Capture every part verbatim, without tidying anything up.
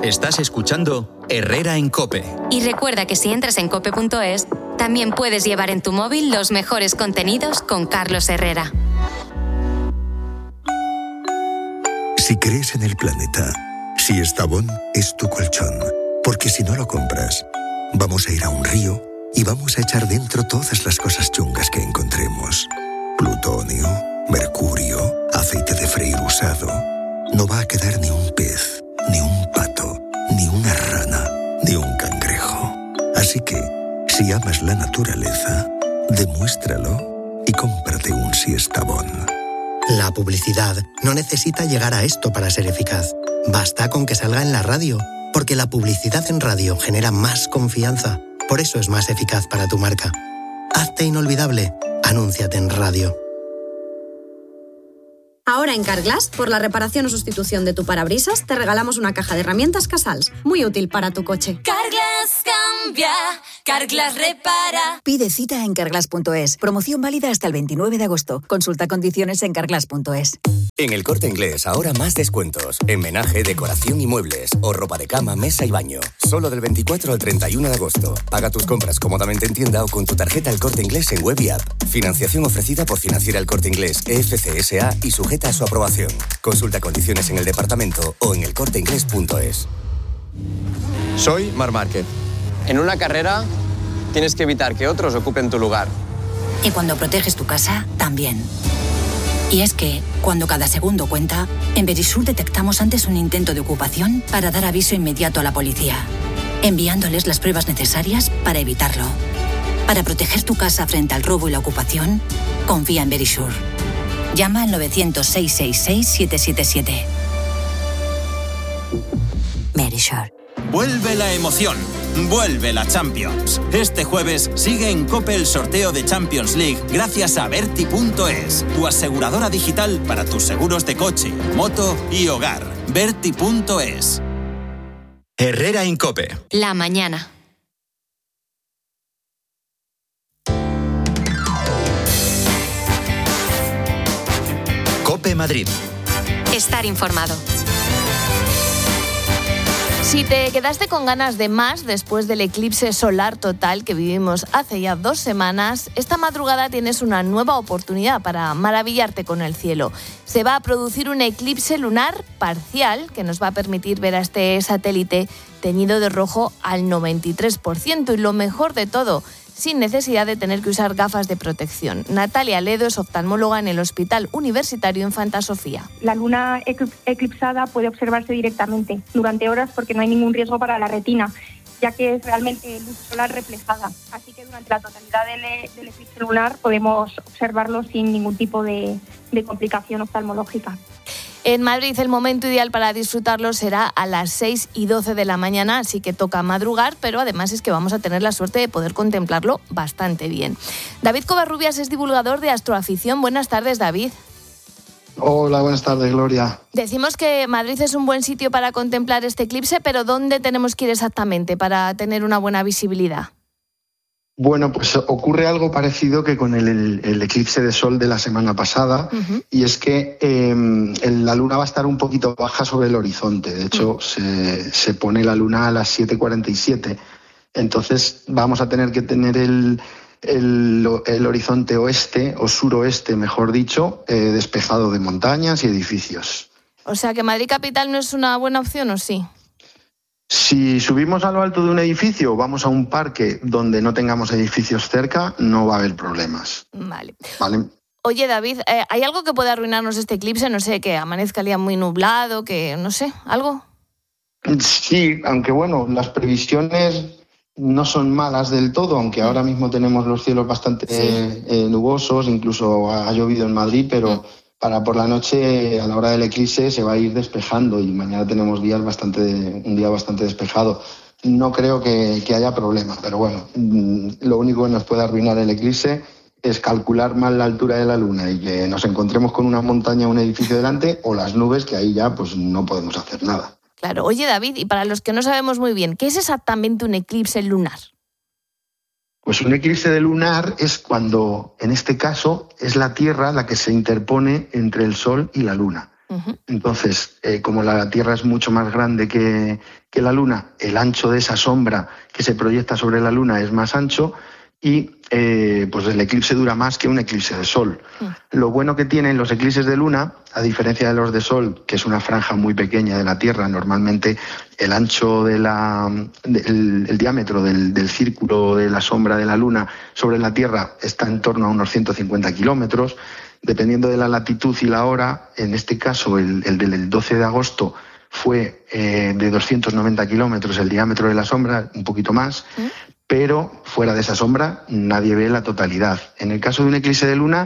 Estás escuchando Herrera en COPE. Y recuerda que si entras en cope punto es, también puedes llevar en tu móvil los mejores contenidos con Carlos Herrera. Si crees en el planeta, si Estavón es tu colchón, porque si no lo compras, vamos a ir a un río y vamos a echar dentro todas las cosas chungas que encontremos. Plutonio, mercurio, aceite de freír usado. No va a quedar ni un pez, ni un pato, ni una rana, ni un cangrejo. Así que, si amas la naturaleza, demuéstralo y cómprate un Siestabón. La publicidad no necesita llegar a esto para ser eficaz. Basta con que salga en la radio, porque la publicidad en radio genera más confianza. Por eso es más eficaz para tu marca. Hazte inolvidable. Anúnciate en radio. Ahora en Carglass, por la reparación o sustitución de tu parabrisas, te regalamos una caja de herramientas Casals, muy útil para tu coche. Carglass cambia, Carglass repara. Pide cita en carglass punto es. Promoción válida hasta el veintinueve de agosto. Consulta condiciones en carglass punto es. En El Corte Inglés ahora más descuentos. En menaje, decoración y muebles. O ropa de cama, mesa y baño. Solo del veinticuatro al treinta y uno de agosto. Paga tus compras cómodamente en tienda o con tu tarjeta El Corte Inglés en web y app. Financiación ofrecida por Financiera El Corte Inglés, E F C S A y sujeta a su aprobación. Consulta condiciones en el departamento o en el corte inglés punto es. Soy Marc Márquez. En una carrera tienes que evitar que otros ocupen tu lugar. Y cuando proteges tu casa, también. Y es que, cuando cada segundo cuenta, en Verisur detectamos antes un intento de ocupación para dar aviso inmediato a la policía, enviándoles las pruebas necesarias para evitarlo. Para proteger tu casa frente al robo y la ocupación, confía en Verisur. Llama al novecientos, seiscientos sesenta y seis, siete siete siete. Verisur. Vuelve la emoción, vuelve la Champions. Este jueves sigue en COPE el sorteo de Champions League gracias a Berti punto es, tu aseguradora digital para tus seguros de coche, moto y hogar. Berti punto es. Herrera en COPE. La mañana. COPE Madrid. Estar informado. Si te quedaste con ganas de más después del eclipse solar total que vivimos hace ya dos semanas, esta madrugada tienes una nueva oportunidad para maravillarte con el cielo. Se va a producir un eclipse lunar parcial que nos va a permitir ver a este satélite teñido de rojo al noventa y tres por ciento y lo mejor de todo, sin necesidad de tener que usar gafas de protección. Natalia Ledo es oftalmóloga en el Hospital Universitario Infanta Sofía. La luna eclipsada puede observarse directamente durante horas porque no hay ningún riesgo para la retina, ya que es realmente luz solar reflejada. Así que durante la totalidad del, del eclipse lunar podemos observarlo sin ningún tipo de, de complicación oftalmológica. En Madrid el momento ideal para disfrutarlo será a las seis y doce de la mañana, así que toca madrugar, pero además es que vamos a tener la suerte de poder contemplarlo bastante bien. David Covarrubias es divulgador de Astroafición. Buenas tardes, David. Hola, buenas tardes, Gloria. Decimos que Madrid es un buen sitio para contemplar este eclipse, pero ¿dónde tenemos que ir exactamente para tener una buena visibilidad? Bueno, pues ocurre algo parecido que con el, el, el eclipse de sol de la semana pasada, uh-huh. y es que eh, la luna va a estar un poquito baja sobre el horizonte. De hecho, uh-huh. se, se pone la luna a las siete cuarenta y siete. Entonces vamos a tener que tener el, el, el horizonte oeste, o suroeste, mejor dicho, eh, despejado de montañas y edificios. O sea, que Madrid capital no es una buena opción, ¿o sí? Si subimos a lo alto de un edificio, vamos a un parque donde no tengamos edificios cerca, no va a haber problemas. Vale. ¿Vale? Oye, David, eh, ¿hay algo que pueda arruinarnos este eclipse? No sé, que amanezca el día muy nublado, que no sé, ¿algo? Sí, aunque bueno, las previsiones no son malas del todo, aunque ahora mismo tenemos los cielos bastante sí. eh, nubosos, incluso ha llovido en Madrid, pero... Mm. Para por la noche, a la hora del eclipse, se va a ir despejando y mañana tenemos días bastante, un día bastante despejado. No creo que, que haya problema, pero bueno, lo único que nos puede arruinar el eclipse es calcular mal la altura de la luna y que nos encontremos con una montaña o un edificio delante, o las nubes, que ahí ya pues no podemos hacer nada. Claro. Oye, David, y para los que no sabemos muy bien, ¿qué es exactamente un eclipse lunar? Pues un eclipse de lunar es cuando, en este caso, es la Tierra la que se interpone entre el Sol y la Luna. Uh-huh. Entonces, eh, como la Tierra es mucho más grande que, que la Luna, el ancho de esa sombra que se proyecta sobre la Luna es más ancho y eh, pues el eclipse dura más que un eclipse de Sol. Uh-huh. Lo bueno que tienen los eclipses de Luna, a diferencia de los de Sol, que es una franja muy pequeña de la Tierra, normalmente el ancho de la, de, el, el diámetro del, del círculo de la sombra de la Luna sobre la Tierra está en torno a unos ciento cincuenta kilómetros. Dependiendo de la latitud y la hora, en este caso el, el del doce de agosto fue eh, de doscientos noventa kilómetros el diámetro de la sombra, un poquito más, ¿Eh? pero fuera de esa sombra nadie ve la totalidad. En el caso de un eclipse de luna,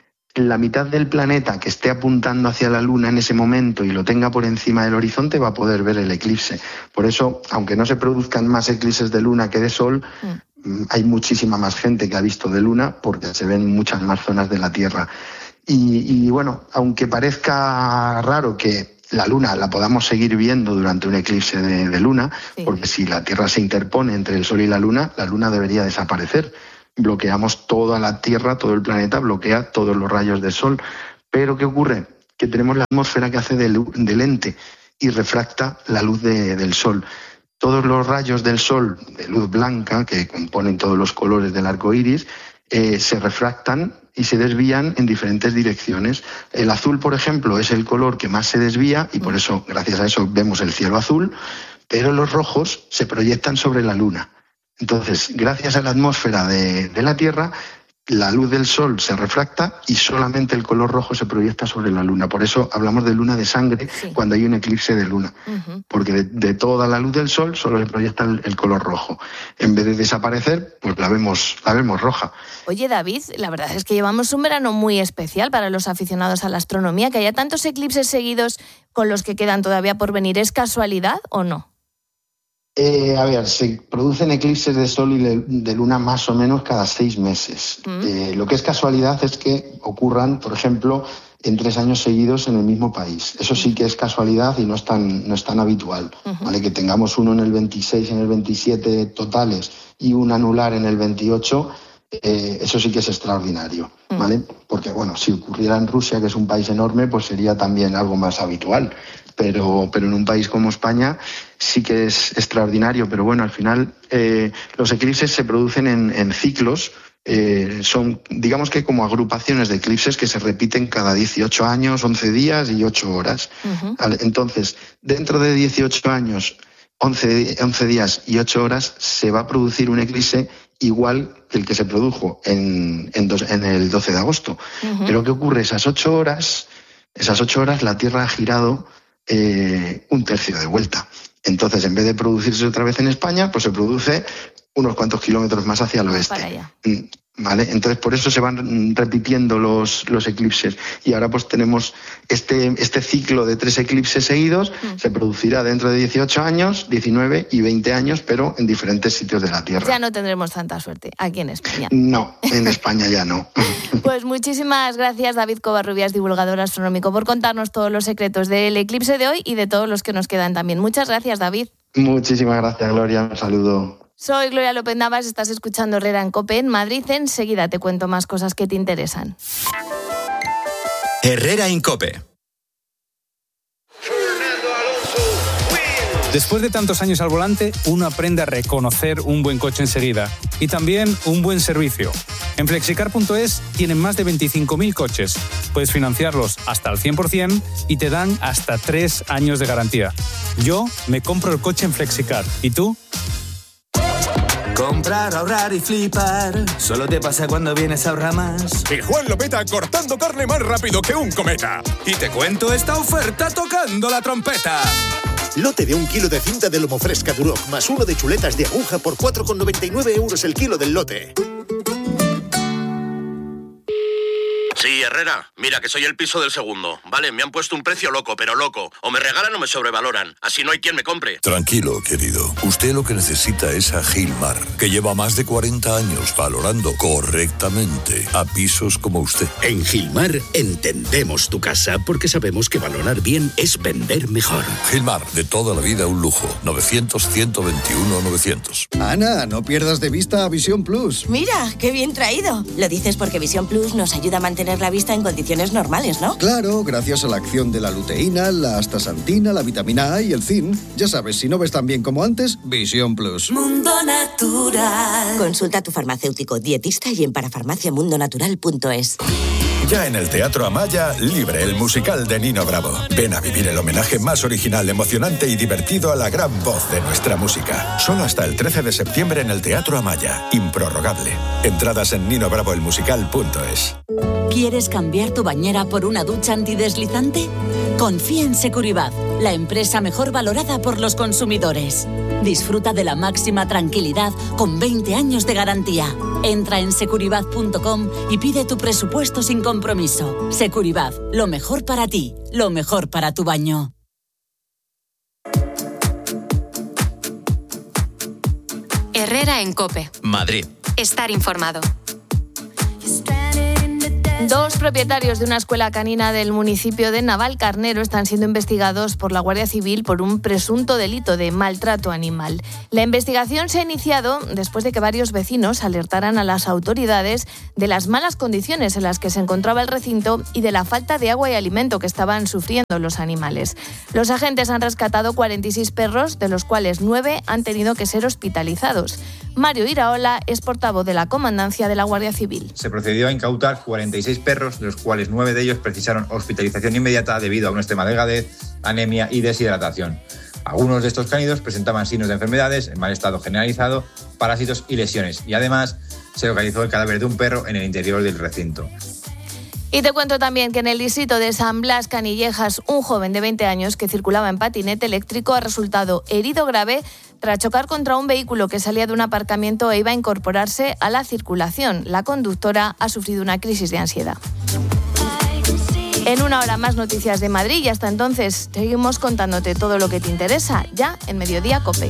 la mitad del planeta que esté apuntando hacia la Luna en ese momento y lo tenga por encima del horizonte va a poder ver el eclipse. Por eso, aunque no se produzcan más eclipses de Luna que de Sol, mm. hay muchísima más gente que ha visto de Luna porque se ven muchas más zonas de la Tierra. Y, y bueno, aunque parezca raro que la Luna la podamos seguir viendo durante un eclipse de, de Luna, sí. porque si la Tierra se interpone entre el Sol y la Luna, la Luna debería desaparecer. Bloqueamos toda la Tierra, todo el planeta, bloquea todos los rayos del Sol. Pero ¿qué ocurre? Que tenemos la atmósfera que hace de, de lente y refracta la luz de, del Sol. Todos los rayos del Sol de luz blanca, que componen todos los colores del arco iris, eh, se refractan y se desvían en diferentes direcciones. El azul, por ejemplo, es el color que más se desvía y por eso, gracias a eso, vemos el cielo azul, pero los rojos se proyectan sobre la Luna. Entonces, gracias a la atmósfera de, de la Tierra, la luz del Sol se refracta y solamente el color rojo se proyecta sobre la Luna. Por eso hablamos de luna de sangre sí. cuando hay un eclipse de Luna. Uh-huh. Porque de, de toda la luz del Sol solo se proyecta el, el color rojo. En vez de desaparecer, pues la vemos, la vemos roja. Oye, David, la verdad es que llevamos un verano muy especial para los aficionados a la astronomía. Que haya tantos eclipses seguidos con los que quedan todavía por venir, ¿es casualidad o no? Eh, a ver, se producen eclipses de Sol y de Luna más o menos cada seis meses. Mm. Eh, lo que es casualidad es que ocurran, por ejemplo, en tres años seguidos en el mismo país. Eso sí que es casualidad y no es tan, no es tan habitual. Uh-huh. ¿Vale? Que tengamos uno en el veintiséis, en el veintisiete totales y un anular en el veintiocho, eh, eso sí que es extraordinario. Uh-huh. ¿Vale? Porque, bueno, si ocurriera en Rusia, que es un país enorme, pues sería también algo más habitual. Pero, pero en un país como España sí que es extraordinario. Pero bueno, al final eh, los eclipses se producen en, en ciclos. Eh, son, digamos que como agrupaciones de eclipses que se repiten cada dieciocho años, once días y ocho horas. Uh-huh. Entonces, dentro de dieciocho años, once, once días y ocho horas, se va a producir un eclipse igual que el que se produjo en, en, dos, en el doce de agosto. Uh-huh. Pero ¿qué ocurre? Esas ocho horas, esas ocho horas la Tierra ha girado Eh, un tercio de vuelta. Entonces, en vez de producirse otra vez en España, pues se produce unos cuantos kilómetros más hacia el oeste. Para allá. ¿Vale? Entonces, por eso se van repitiendo los, los eclipses. Y ahora pues tenemos este, este ciclo de tres eclipses seguidos, mm. se producirá dentro de dieciocho años, diecinueve y veinte años, pero en diferentes sitios de la Tierra. Ya no tendremos tanta suerte aquí en España. No, en España ya no. Pues muchísimas gracias, David Covarrubias, divulgador astronómico, por contarnos todos los secretos del eclipse de hoy y de todos los que nos quedan también. Muchas gracias, David. Muchísimas gracias, Gloria. Un saludo. Soy Gloria López Navas, estás escuchando Herrera en COPE en Madrid. Enseguida te cuento más cosas que te interesan. Herrera en COPE. Después de tantos años al volante, uno aprende a reconocer un buen coche enseguida y también un buen servicio. En flexicar punto es tienen más de veinticinco mil coches. Puedes financiarlos hasta el cien por ciento y te dan hasta tres años de garantía. Yo me compro el coche en Flexicar. ¿Y tú? Comprar, ahorrar y flipar. Solo te pasa cuando vienes a ahorrar más. Y Juan lo peta cortando carne más rápido que un cometa. Y te cuento esta oferta tocando la trompeta. Lote de un kilo de cinta de lomo fresca Duroc más uno de chuletas de aguja por cuatro con noventa y nueve euros el kilo del lote. Sí, Herrera, mira que soy el piso del segundo. Vale, me han puesto un precio loco, pero loco. O me regalan o me sobrevaloran. Así no hay quien me compre. Tranquilo, querido. Usted lo que necesita es a Gilmar, que lleva más de cuarenta años valorando correctamente a pisos como usted. En Gilmar entendemos tu casa porque sabemos que valorar bien es vender mejor. Gilmar, de toda la vida un lujo. novecientos, ciento veintiuno, novecientos. Ana, no pierdas de vista a Visión Plus. Mira, qué bien traído. Lo dices porque Visión Plus nos ayuda a mantener la vista en condiciones normales, ¿no? Claro, gracias a la acción de la luteína, la astaxantina, la vitamina A y el zinc. Ya sabes, si no ves tan bien como antes, Visión Plus. Mundo Natural. Consulta a tu farmacéutico, dietista y en parafarmaciamundonatural punto es. Ya en el Teatro Amaya, Libre, el musical de Nino Bravo. Ven a vivir el homenaje más original, emocionante y divertido a la gran voz de nuestra música. Solo hasta el trece de septiembre en el Teatro Amaya. Improrrogable. Entradas en nino bravo el musical punto es. ¿Quieres cambiar tu bañera por una ducha antideslizante? Confía en Securibat, la empresa mejor valorada por los consumidores. Disfruta de la máxima tranquilidad con veinte años de garantía. Entra en securibat punto com y pide tu presupuesto sin compromiso. Securibat, lo mejor para ti, lo mejor para tu baño. Herrera en COPE. Madrid. Estar informado. Dos propietarios de una escuela canina del municipio de Navalcarnero están siendo investigados por la Guardia Civil por un presunto delito de maltrato animal. La investigación se ha iniciado después de que varios vecinos alertaran a las autoridades de las malas condiciones en las que se encontraba el recinto y de la falta de agua y alimento que estaban sufriendo los animales. Los agentes han rescatado cuarenta y seis perros, de los cuales nueve han tenido que ser hospitalizados. Mario Iraola es portavoz de la Comandancia de la Guardia Civil. Se procedió a incautar cuarenta y seis perros, de los cuales nueve de ellos precisaron hospitalización inmediata debido a un extrema delgadez, anemia y deshidratación. Algunos de estos cánidos presentaban signos de enfermedades, en mal estado generalizado, parásitos y lesiones, y además se localizó el cadáver de un perro en el interior del recinto. Y te cuento también que en el distrito de San Blas, Canillejas, un joven de veinte años que circulaba en patinete eléctrico ha resultado herido grave tras chocar contra un vehículo que salía de un aparcamiento e iba a incorporarse a la circulación. La conductora ha sufrido una crisis de ansiedad. En una hora más noticias de Madrid y hasta entonces seguimos contándote todo lo que te interesa ya en Mediodía COPE.